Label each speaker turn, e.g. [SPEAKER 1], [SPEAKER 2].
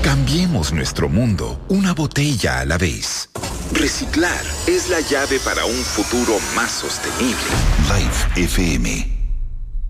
[SPEAKER 1] Cambiemos nuestro mundo una botella a la vez. Reciclar es la llave para un futuro más sostenible. Life FM